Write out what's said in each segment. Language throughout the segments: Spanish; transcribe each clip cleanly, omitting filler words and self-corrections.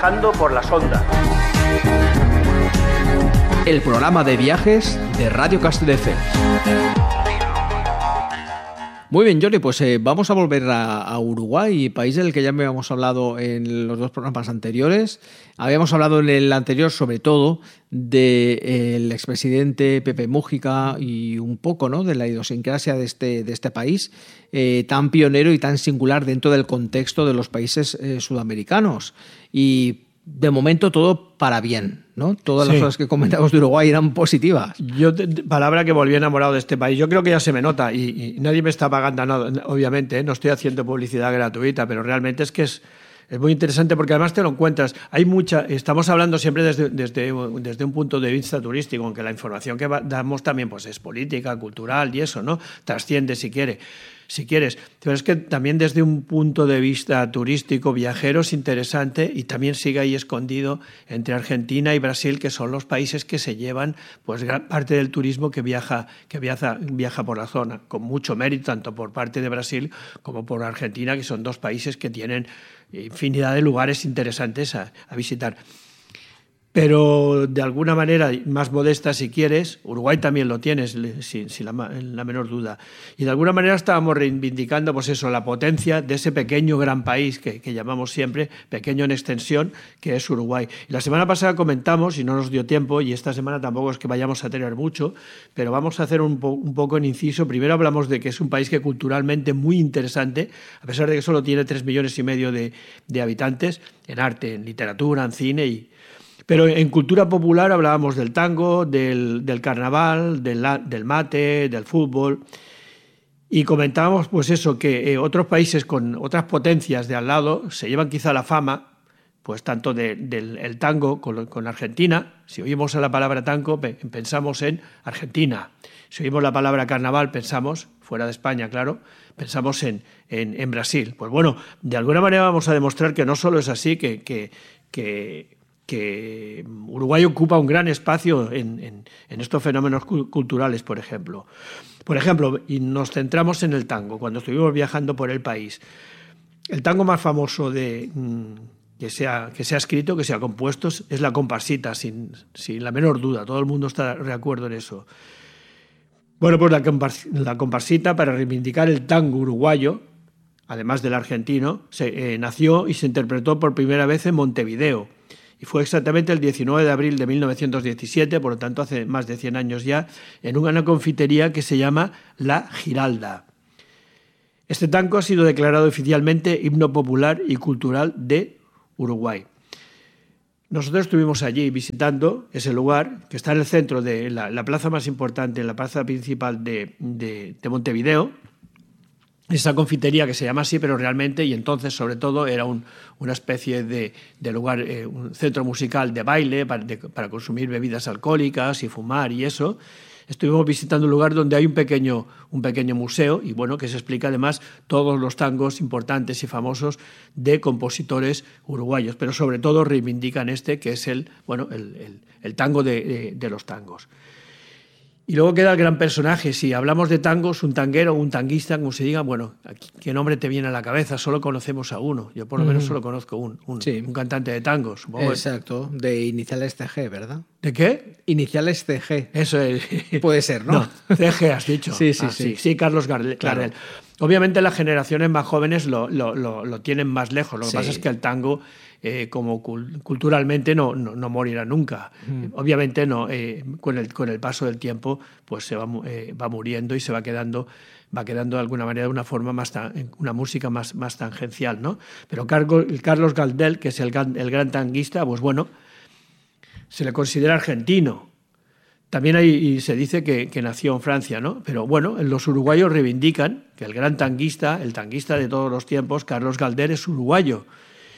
Viajando por las ondas. El programa de viajes de Radio Castelldefels. Muy bien, Jordi, pues vamos a volver a Uruguay, país del que ya habíamos hablado en los dos programas anteriores. Habíamos hablado en el anterior, sobre todo, del expresidente Pepe Mújica y un poco, ¿no?, de la idiosincrasia de este país, tan pionero y tan singular dentro del contexto de los países sudamericanos. Y de momento todo para bien, ¿no? Todas las cosas que comentamos de Uruguay eran positivas. Yo, palabra que volví enamorado de este país. Yo creo que ya se me nota y nadie me está pagando nada, obviamente, ¿eh? No estoy haciendo publicidad gratuita, pero realmente es que es muy interesante porque además te lo encuentras. Estamos hablando siempre desde un punto de vista turístico, aunque la información que damos también pues es política, cultural y eso, ¿no? Trasciende si quieres. Pero es que también desde un punto de vista turístico, viajero, es interesante y también sigue ahí escondido entre Argentina y Brasil, que son los países que se llevan pues gran parte del turismo que viaja por la zona, con mucho mérito, tanto por parte de Brasil como por Argentina, que son dos países que tienen infinidad de lugares interesantes a visitar. Pero de alguna manera más modesta, si quieres, Uruguay también lo tienes, sin la menor duda. Y de alguna manera estábamos reivindicando pues eso, la potencia de ese pequeño gran país que llamamos siempre pequeño en extensión, que es Uruguay. Y la semana pasada comentamos, y no nos dio tiempo, y esta semana tampoco es que vayamos a tener mucho, pero vamos a hacer un poco en inciso. Primero hablamos de que es un país que culturalmente es muy interesante, a pesar de que solo tiene 3,5 millones de habitantes, en arte, en literatura, en cine Pero en cultura popular hablábamos del tango, del carnaval, del mate, del fútbol. Y comentábamos pues eso, que otros países con otras potencias de al lado se llevan quizá la fama, pues tanto del tango con Argentina. Si oímos la palabra tango, pensamos en Argentina. Si oímos la palabra carnaval, pensamos, fuera de España, claro, pensamos en Brasil. Pues bueno, de alguna manera vamos a demostrar que no solo es así, que Uruguay ocupa un gran espacio en estos fenómenos culturales, por ejemplo. Y nos centramos en el tango, cuando estuvimos viajando por el país. El tango más famoso que se ha escrito, que se ha compuesto, es la comparsita, sin la menor duda. Todo el mundo está de acuerdo en eso. Bueno, pues la comparsita, para reivindicar el tango uruguayo, además del argentino, nació y se interpretó por primera vez en Montevideo. Y fue exactamente el 19 de abril de 1917, por lo tanto hace más de 100 años ya, en una confitería que se llama La Giralda. Este tango ha sido declarado oficialmente himno popular y cultural de Uruguay. Nosotros estuvimos allí visitando ese lugar, que está en el centro de la plaza más importante, la plaza principal de Montevideo. Esa confitería que se llama así, pero realmente, y entonces sobre todo, era una especie de lugar, un centro musical de baile para consumir bebidas alcohólicas y fumar y eso. Estuvimos visitando un lugar donde hay un pequeño museo y bueno, que se explica además todos los tangos importantes y famosos de compositores uruguayos, pero sobre todo reivindican que es el tango de los tangos. Y luego queda el gran personaje. Si hablamos de tangos, un tanguero, un tanguista, como se diga, bueno, ¿qué nombre te viene a la cabeza? Solo conocemos a uno. Yo por lo menos solo conozco un cantante de tangos. Supongo. Exacto, de iniciales CG, ¿verdad? ¿De qué? Iniciales CG. Eso es. Puede ser, ¿no? No, CG has dicho. Sí, Carlos Gardel. Claro. Obviamente las generaciones más jóvenes lo tienen más lejos. Lo que pasa es que el tango, como culturalmente, no morirá nunca. Obviamente no, con el paso del tiempo pues se va muriendo y se va quedando de alguna manera de una forma una música más tangencial, ¿no? Pero Carlos Gardel, que es el gran tanguista, pues bueno, se le considera argentino. También se dice que nació en Francia, ¿no? Pero bueno, los uruguayos reivindican que el gran tanguista, el tanguista de todos los tiempos, Carlos Gardel, es uruguayo.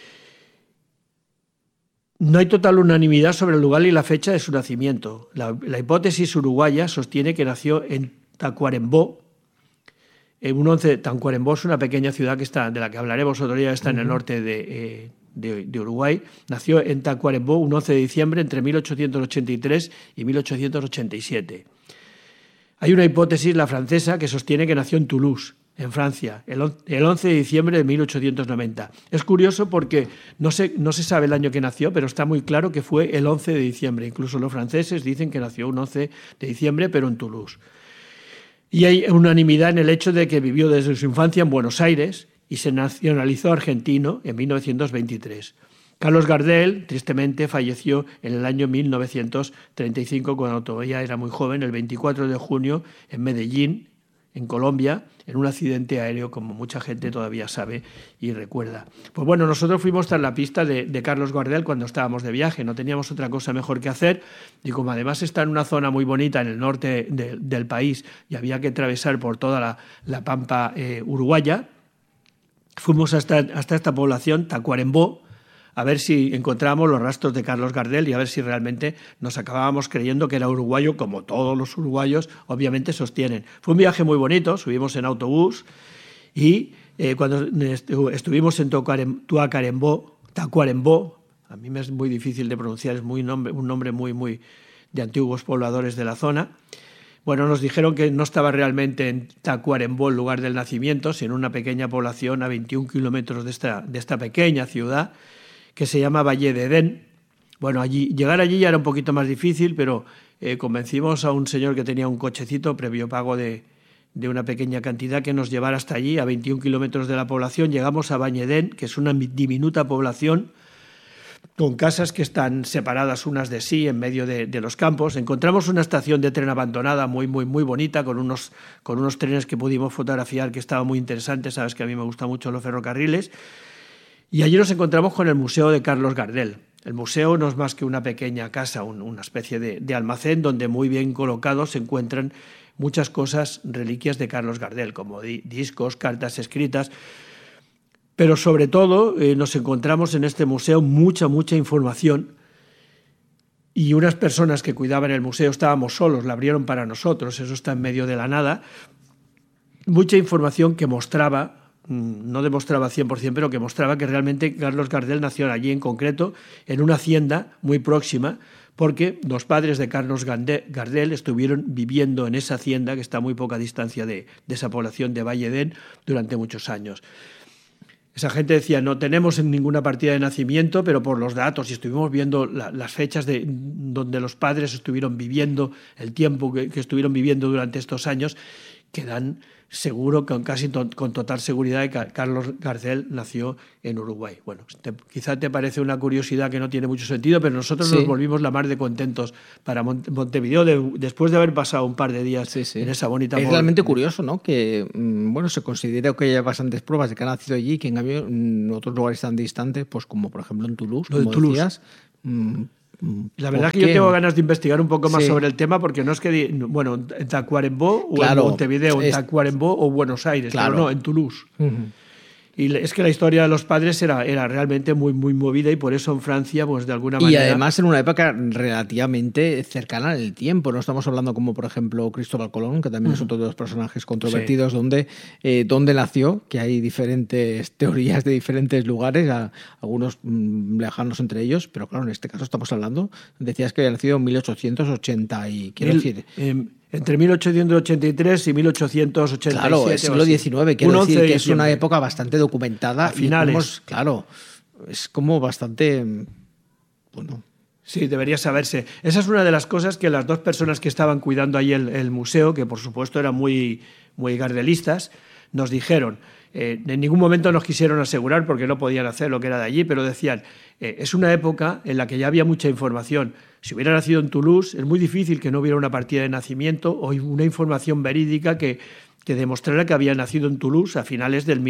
No hay total unanimidad sobre el lugar y la fecha de su nacimiento. La hipótesis uruguaya sostiene que nació en Tacuarembó. Tacuarembó es una pequeña ciudad de la que hablaremos otro día, está en el norte de Uruguay. Nació en Tacuarembó un 11 de diciembre entre 1883 y 1887. Hay una hipótesis, la francesa, que sostiene que nació en Toulouse, en Francia, el 11 de diciembre de 1890. Es curioso porque no se sabe el año que nació, pero está muy claro que fue el 11 de diciembre. Incluso los franceses dicen que nació un 11 de diciembre, pero en Toulouse. Y hay unanimidad en el hecho de que vivió desde su infancia en Buenos Aires y se nacionalizó argentino en 1923. Carlos Gardel, tristemente, falleció en el año 1935, cuando todavía era muy joven, el 24 de junio, en Medellín, en Colombia, en un accidente aéreo, como mucha gente todavía sabe y recuerda. Pues bueno, nosotros fuimos tras la pista de Carlos Gardel cuando estábamos de viaje, no teníamos otra cosa mejor que hacer, y como además está en una zona muy bonita en el norte del país y había que atravesar por toda la pampa uruguaya, fuimos hasta esta población, Tacuarembó, a ver si encontrábamos los rastros de Carlos Gardel y a ver si realmente nos acabábamos creyendo que era uruguayo, como todos los uruguayos obviamente sostienen. Fue un viaje muy bonito, subimos en autobús y cuando estuvimos en Tacuarembó, a mí me es muy difícil de pronunciar, es un nombre muy de antiguos pobladores de la zona. Bueno, nos dijeron que no estaba realmente en Tacuarembó, el lugar del nacimiento, sino en una pequeña población a 21 kilómetros de esta pequeña ciudad, que se llama Valle de Edén. Bueno, llegar allí ya era un poquito más difícil, pero convencimos a un señor que tenía un cochecito previo pago de una pequeña cantidad que nos llevara hasta allí, a 21 kilómetros de la población. Llegamos a Valle de Edén, que es una diminuta población, con casas que están separadas unas de sí en medio de los campos. Encontramos una estación de tren abandonada muy bonita, con unos trenes que pudimos fotografiar que estaban muy interesantes. Sabes que a mí me gustan mucho los ferrocarriles. Y allí nos encontramos con el Museo de Carlos Gardel. El museo no es más que una pequeña casa, una especie de almacén donde muy bien colocados se encuentran muchas cosas, reliquias de Carlos Gardel, como discos, cartas escritas. Pero sobre todo nos encontramos en este museo mucha información, y unas personas que cuidaban el museo, estábamos solos, la abrieron para nosotros, eso está en medio de la nada, mucha información que mostraba, no demostraba 100%, pero que mostraba que realmente Carlos Gardel nació allí en concreto, en una hacienda muy próxima, porque los padres de Carlos Gardel estuvieron viviendo en esa hacienda, que está a muy poca distancia de esa población de Valle de Edén, durante muchos años. Esa gente decía, no tenemos ninguna partida de nacimiento, pero por los datos, y estuvimos viendo las fechas donde los padres estuvieron viviendo, el tiempo que estuvieron viviendo durante estos años, que dan seguro, con total seguridad, que Carlos Gardel nació en Uruguay. Bueno, quizá te parece una curiosidad que no tiene mucho sentido, pero nosotros nos volvimos la mar de contentos para Montevideo después de haber pasado un par de días en esa bonita... Es realmente curioso, ¿no? Que se considera que hay bastantes pruebas de que ha nacido allí, que en cambio en otros lugares tan distantes, pues como por ejemplo en Toulouse, como decías... La verdad es que yo tengo ganas de investigar un poco más sobre el tema, porque no es que, en Tacuarembó o en Montevideo, en Tacuarembó o Buenos Aires, pero no, en Toulouse. Y es que la historia de los padres era realmente muy movida, y por eso en Francia, pues de alguna manera... Y además en una época relativamente cercana en el tiempo. No estamos hablando como, por ejemplo, Cristóbal Colón, que también es otro de los personajes controvertidos, donde nació, que hay diferentes teorías de diferentes lugares, algunos lejanos entre ellos, pero claro, en este caso estamos hablando, decías que había nacido en 1880 y quiero decir... Entre 1883 y 1887. Claro, el siglo XIX, quiero decir que es una época bastante documentada. A finales. Claro, es como bastante... Bueno... Sí, debería saberse. Esa es una de las cosas que las dos personas que estaban cuidando ahí el museo, que por supuesto eran muy gardelistas, nos dijeron. En ningún momento nos quisieron asegurar, porque no podían hacer lo que era de allí, pero decían, es una época en la que ya había mucha información. Si hubiera nacido en Toulouse, es muy difícil que no hubiera una partida de nacimiento o una información verídica que demostrara que había nacido en Toulouse a finales del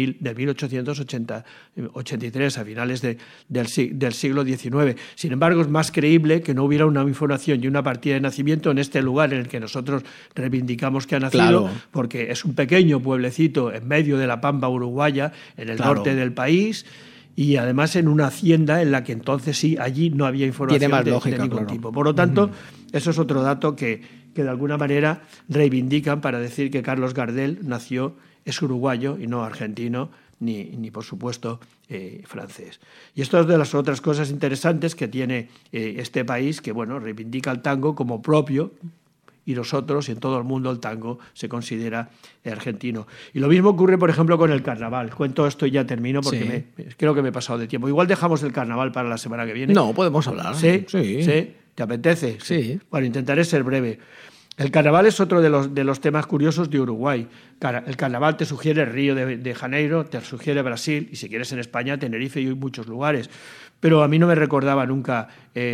1883, a finales del siglo XIX. Sin embargo, es más creíble que no hubiera una información y una partida de nacimiento en este lugar en el que nosotros reivindicamos que ha nacido, porque es un pequeño pueblecito en medio de la pampa uruguaya, en el norte del país, y además en una hacienda en la que entonces sí, allí no había información de ningún tipo. Por lo tanto, eso es otro dato que de alguna manera reivindican para decir que Carlos Gardel es uruguayo y no argentino, ni por supuesto francés. Y esto es de las otras cosas interesantes que tiene este país, que reivindica el tango como propio y nosotros, y en todo el mundo, el tango se considera argentino. Y lo mismo ocurre, por ejemplo, con el carnaval. Cuento esto y ya termino porque creo que me he pasado de tiempo. Igual dejamos el carnaval para la semana que viene. No, podemos hablar. ¿Sí? ¿Te apetece? Sí. Bueno, intentaré ser breve. El carnaval es otro de los temas curiosos de Uruguay. El carnaval te sugiere Río de Janeiro, te sugiere Brasil, y si quieres en España, Tenerife y muchos lugares. Pero a mí no me recordaba nunca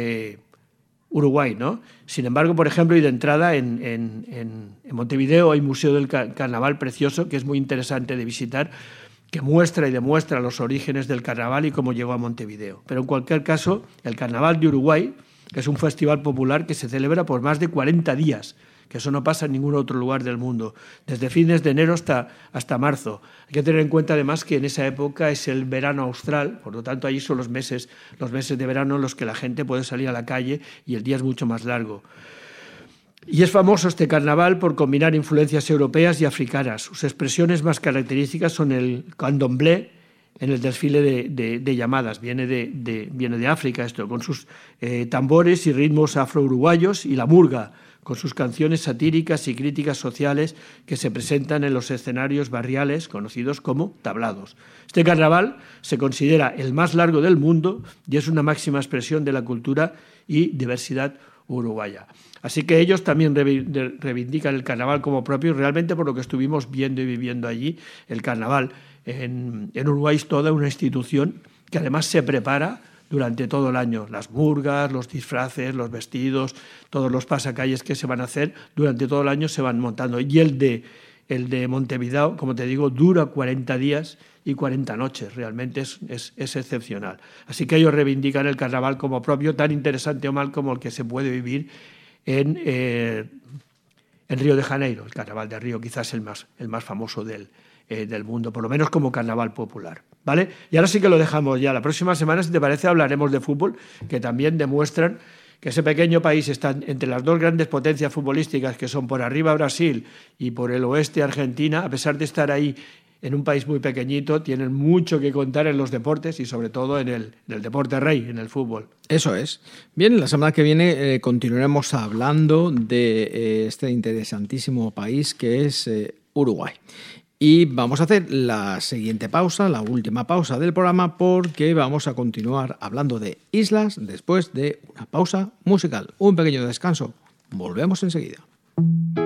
Uruguay, ¿no? Sin embargo, por ejemplo, y de entrada, en Montevideo hay un museo del carnaval precioso que es muy interesante de visitar, que muestra y demuestra los orígenes del carnaval y cómo llegó a Montevideo. Pero en cualquier caso, el Carnaval de Uruguay, que es un festival popular que se celebra por más de 40 días, que eso no pasa en ningún otro lugar del mundo, desde fines de enero hasta marzo. Hay que tener en cuenta además que en esa época es el verano austral, por lo tanto allí son los meses de verano en los que la gente puede salir a la calle y el día es mucho más largo. Y es famoso este carnaval por combinar influencias europeas y africanas. Sus expresiones más características son el candomblé, en el desfile de llamadas. Viene de África esto, con sus tambores y ritmos afro-uruguayos, y la murga, con sus canciones satíricas y críticas sociales que se presentan en los escenarios barriales conocidos como tablados. Este carnaval se considera el más largo del mundo y es una máxima expresión de la cultura y diversidad uruguaya. Así que ellos también reivindican el carnaval como propio, y realmente, por lo que estuvimos viendo y viviendo allí, el carnaval en Uruguay es toda una institución que además se prepara durante todo el año. Las murgas, los disfraces, los vestidos, todos los pasacalles que se van a hacer durante todo el año se van montando. Y el de Montevideo, como te digo, dura 40 días y 40 noches. Realmente es excepcional. Así que ellos reivindican el carnaval como propio, tan interesante o mal como el que se puede vivir en Río de Janeiro. El carnaval de Río quizás el más famoso del mundo, por lo menos como carnaval popular, ¿vale? Y ahora sí que lo dejamos ya. La próxima semana, si te parece, hablaremos de fútbol, que también demuestran que ese pequeño país está entre las dos grandes potencias futbolísticas, que son por arriba Brasil y por el oeste Argentina. A pesar de estar ahí en un país muy pequeñito, tienen mucho que contar en los deportes y sobre todo en el deporte rey, en el fútbol. Eso es. Bien, la semana que viene continuaremos hablando de este interesantísimo país que es Uruguay. Y vamos a hacer la siguiente pausa, la última pausa del programa, porque vamos a continuar hablando de islas después de una pausa musical. Un pequeño descanso. Volvemos enseguida.